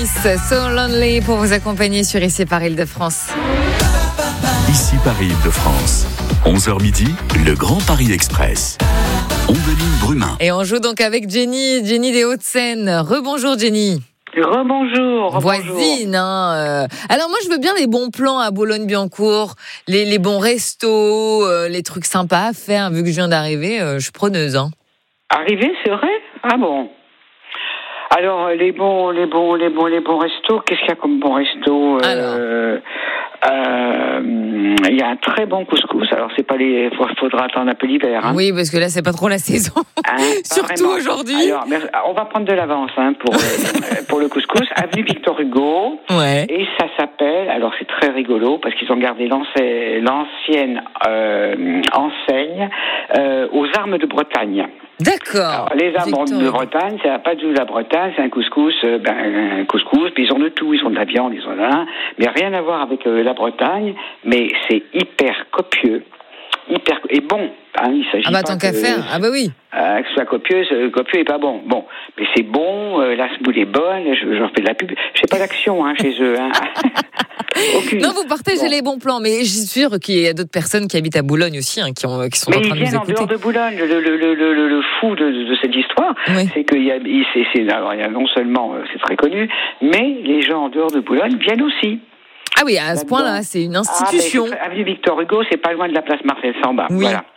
So Lonely pour vous accompagner sur Ici Paris Île-de-France. Ici Paris Île-de-France. 11h midi, le Grand Paris Express. Ombeline Brumin. Et on joue donc avec Jenny des Hauts-de-Seine. Rebonjour Jenny. Rebonjour. Voisine, hein. Alors moi je veux bien les bons plans à Boulogne-Billancourt, les bons restos, les trucs sympas à faire. Vu que je viens d'arriver, je suis preneuse. Hein. Arrivé, c'est vrai ? Ah bon. Alors les bons restos. Qu'est-ce qu'il y a comme bons restos ? Il y a un très bon couscous. Alors c'est pas faudra attendre un peu l'hiver. Hein. Oui, parce que là c'est pas trop la saison. Surtout vraiment. aujourd'hui. Alors, on va prendre de l'avance pour le couscous. Avenue Victor Hugo. Ouais. Et ça s'appelle. Alors c'est très rigolo parce qu'ils ont gardé l'ancienne enseigne aux armes de Bretagne. D'accord. Alors, les armes de Bretagne, c'est pas du tout la Bretagne, c'est un couscous, puis ils ont de tout, ils ont de la viande, ils ont de la... mais rien à voir avec la Bretagne, mais c'est hyper copieux, et bon. Hein, il s'agit tant qu'à faire, oui. Que ce soit copieux est pas bon. Bon, mais c'est bon, la semoule est bonne, j'en fais de la pub. Je fais pas d'action chez eux. Hein. Aucune. Non, vous partagez les bons plans, mais je suis sûre qu'il y a d'autres personnes qui habitent à Boulogne aussi, qui sont en train de nous écouter. Mais ils viennent en dehors de Boulogne. Le fou de cette histoire, oui. C'est qu'il y a, alors il y a non seulement, c'est très connu, mais les gens en dehors de Boulogne viennent aussi. Ah oui, à ce point-là, c'est une institution. Avenue Victor Hugo, c'est pas loin de la place Marcel Samba. Oui. Voilà.